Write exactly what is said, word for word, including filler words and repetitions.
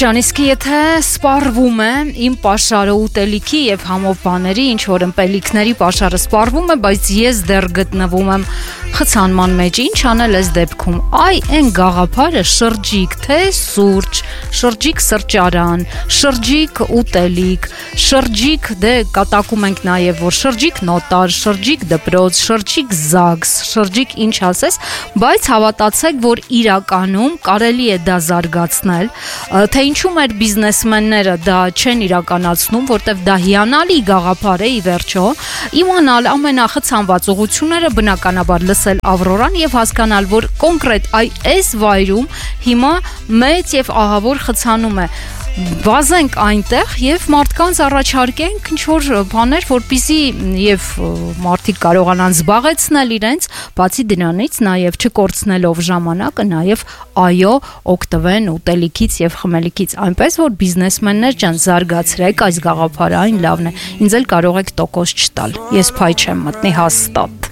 Ջան, իսկ եթե սպառվում է իմ պաշարը ուտելիքի եւ համով բաների, ինչ որ ըմպելիքների պաշարը սպառվում է, բայց ես դեռ գտնվում եմ խցանման մեջ, ինչ անել այս դեպքում։ Այ այն գաղափարը շրջիկ, թե սուրճ, շրջիկ սրճարան, շրջիկ ուտելիք, շրջիկ դե կատակում ենք նաեւ որ շրջիկ նոտար, շրջիկ դպրոց, շրջիկ զագս, շրջիկ ինչ ասես, բայց հավատացեք, որ իրականում կարելի է դա զարգացնել, թե ինչու մեր բիզնեսմենները դա չեն իրականացնում, որտեվ դա հիանալի գաղափար է ի վերջո, իմանալ ամենախցանված ուղղությունները, բնականաբար լսել Ավրորան եւ հասկանալ, որ կոնկրետ այս վայրում հիմա մեծ եւ ահավոր խցանում է։ Վազենք այնտեղ եւ մարդկանց առաջարկենք ինչ-որ բաներ, որպեսզի եւ մարդիկ կարողանան զբաղեցնել իրենց, բացի դրանից նաեւ չկորցնելով ժամանակը, նաեւ այո, օգտվեն ուտելիքից եւ խմելիքից, այնպես որ բիզնեսմեններ ջան, զարգացրեք այս գաղափարը, այն լավն է։ Ինձ էլ կարող եք տոկոս չտալ։ Ես փայ չեմ մտնի հաստատ։